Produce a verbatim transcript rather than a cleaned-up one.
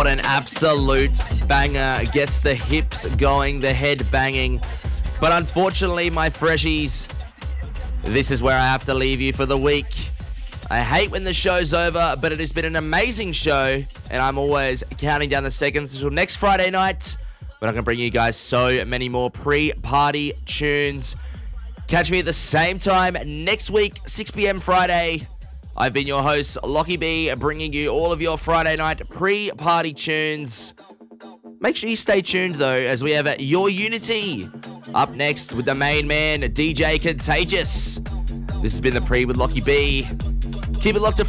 What an absolute banger. Gets the hips going, the head banging. But unfortunately, my freshies, this is where I have to leave you for the week. I hate when the show's over, but it has been an amazing show, and I'm always counting down the seconds until next Friday night, when I can bring you guys so many more pre-party tunes. Catch me at the same time next week, six p.m. Friday. I've been your host, Lockie B, bringing you all of your Friday night pre-party tunes. Make sure you stay tuned, though, as we have Your Unity up next with the main man, D J Contagious. This has been The Pre with Lockie B. Keep it locked to